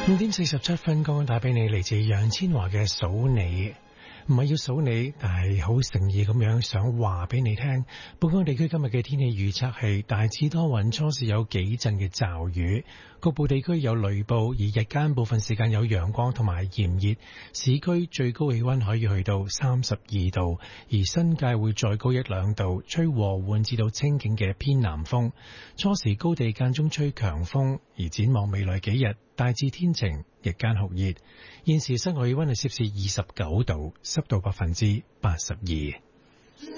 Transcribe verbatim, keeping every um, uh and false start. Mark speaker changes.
Speaker 1: 五點四十七分，剛剛打俾你，嚟自楊千嬅嘅數你。唔係要數你，但係好誠意咁樣想話俾你聽。本港地區今日嘅天氣預測係大致多雲，初時有幾陣嘅驟雨，局部地區有雷暴，而日間部分時間有陽光同埋炎熱。市區最高氣溫可以去到三十二度，而新界會再高一兩度，吹和緩至到清勁嘅偏南風。初時高地間中吹強風，而展望未來幾日大致天晴，日間酷熱。現時室外氣溫係攝氏二十九度，濕度百分之八十二。